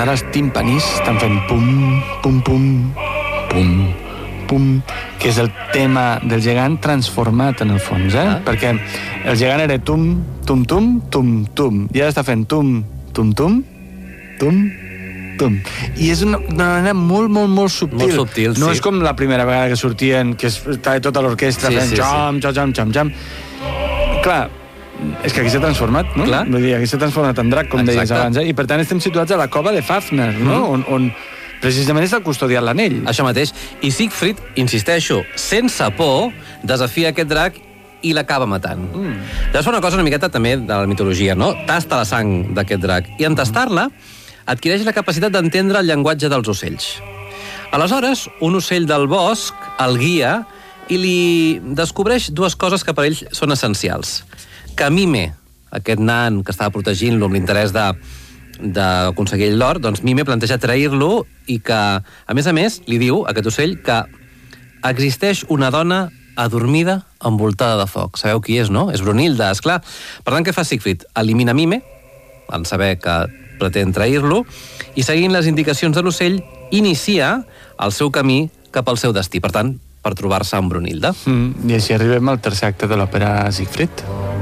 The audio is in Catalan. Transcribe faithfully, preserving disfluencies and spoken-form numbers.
ara els timpanís estan fent pum, pum, pum, pum, pum, que és el tema del gegant transformat en el fons, eh? Ah. Perquè el gegant era tum, tum, tum, tum, tum, i ara està fent tum, tum, tum, tum, tum. I és una, una manera molt, molt, molt subtil. Molt subtil, no sí. és com la primera vegada que sortien, que estava tota l'orquestra sí, fent sí, jam, sí. jam, jam, jam. Clar, és que aquí s'ha transformat, no? Clar. Vull dir, aquí s'ha transformat en drac, com Exacte. deies abans, eh? I per tant estem situats a la cova de Fafner, no? Mm. On, on precisament està custodiat l'anell. Això mateix. I Siegfried, insisteixo, sense por, desafia aquest drac i l'acaba matant. Mm. Llavors fa una cosa una miqueta també de la mitologia, no? Tasta la sang d'aquest drac. I en tastar-la, adquireix la capacitat d'entendre el llenguatge dels ocells. Aleshores, un ocell del bosc el guia i li descobreix dues coses que per ell són essencials. Que Mime, aquest nan que estava protegint-lo amb l'interès de d'aconseguir ell l'or, doncs Mime planteja trair-lo i que, a més a més, li diu, aquest ocell, que existeix una dona adormida envoltada de foc. Sabeu qui és, no? És Brunilda, esclar. Per tant, què fa Siegfried? Elimina Mime, en saber que pretén trair-lo, i seguint les indicacions de l'ocell, inicia el seu camí cap al seu destí. Per tant, per trobar-se amb Brunilda. Mm, I així arribem al tercer acte de l'òpera Siegfried.